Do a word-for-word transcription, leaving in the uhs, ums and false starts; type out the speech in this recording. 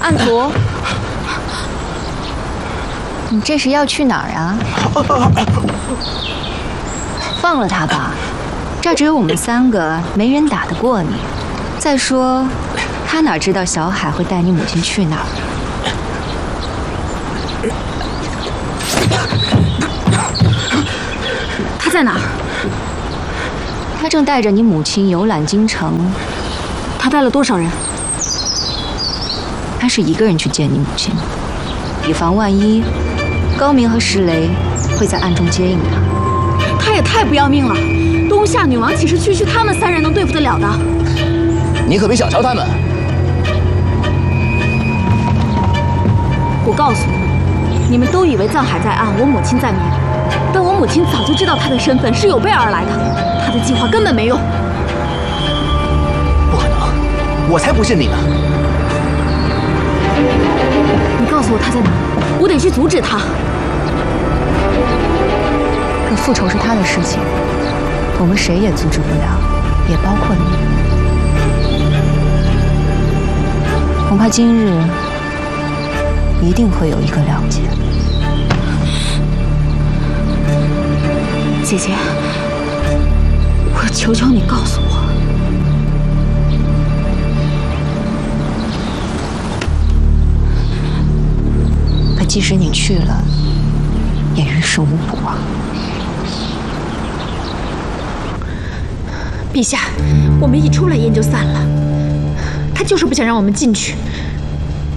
暗族，你这是要去哪儿啊？放了他吧，这儿只有我们三个，没人打得过你。再说，他哪知道小海会带你母亲去哪儿？ 他在哪儿？ 他正带着你母亲游览京城。 他带了多少人？ 他是一个人去见你母亲，以防万一，高明和石雷会在暗中接应他。 他也太不要命了！冬夏女王岂是区区他们三人能对付得了的？ 你可别小瞧他们。 我告诉你，你们都以为藏海在暗，我母亲在明，但我母亲早就知道他的身份是有备而来的，他的计划根本没用。 不可能，我才不信你呢！ 你告诉我他在哪，我得去阻止他。 可复仇是他的事情，我们谁也阻止不了，也包括你。恐怕今日一定会有一个了结。 姐姐，我求求你告诉我。 可即使你去了，也于事无补啊。 陛下，我们一出来烟就散了，他就是不想让我们进去。